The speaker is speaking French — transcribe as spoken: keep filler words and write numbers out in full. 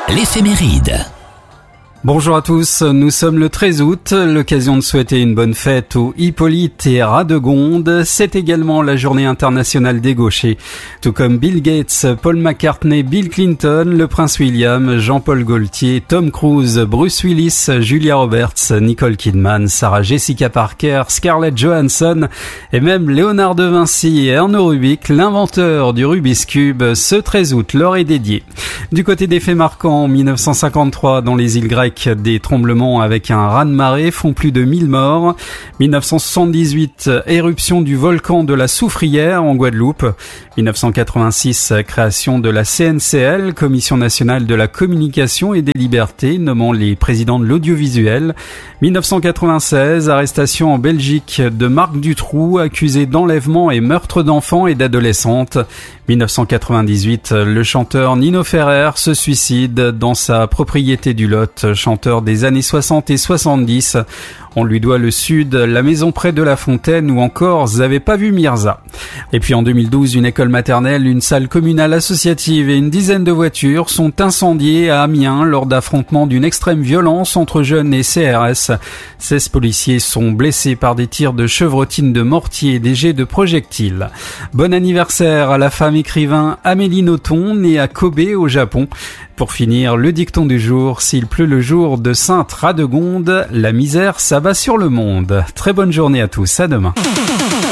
L'éphéméride. Bonjour à tous, nous sommes le treize août, l'occasion de souhaiter une bonne fête aux Hippolyte et Radegonde. C'est également la journée internationale des gauchers. Tout comme Bill Gates, Paul McCartney, Bill Clinton, le prince William, Jean-Paul Gaultier, Tom Cruise, Bruce Willis, Julia Roberts, Nicole Kidman, Sarah Jessica Parker, Scarlett Johansson et même Léonard de Vinci et Erno Rubik, l'inventeur du Rubik's Cube, ce treize août leur est dédié. Du côté des faits marquants, en mille neuf cent cinquante-trois, dans les îles grecques, des tremblements avec un raz-de-marée font plus de mille morts. mille neuf cent soixante-dix-huit, éruption du volcan de la Soufrière en Guadeloupe. mille neuf cent quatre-vingt-six, création de la C N C L, Commission nationale de la communication et des libertés, nommant les présidents de l'audiovisuel. mille neuf cent quatre-vingt-seize, arrestation en Belgique de Marc Dutroux, accusé d'enlèvement et meurtre d'enfants et d'adolescentes. mille neuf cent quatre-vingt-dix-huit, le chanteur Nino Ferrer se suicide dans sa propriété du Lot, chanteur des années soixante et soixante-dix. On lui doit le Sud, la maison près de La Fontaine ou encore Z'avez pas vu Mirza. Et puis en deux mille douze, une école maternelle, une salle communale associative et une dizaine de voitures sont incendiées à Amiens lors d'affrontements d'une extrême violence entre jeunes et C R S. seize policiers sont blessés par des tirs de chevrotines de mortier et des jets de projectiles. Bon anniversaire à la femme écrivain Amélie Nothomb, née à Kobe au Japon. Pour finir, le dicton du jour, s'il pleut le jour de Sainte Radegonde, la misère s'abat sur le monde. Très bonne journée à tous, à demain.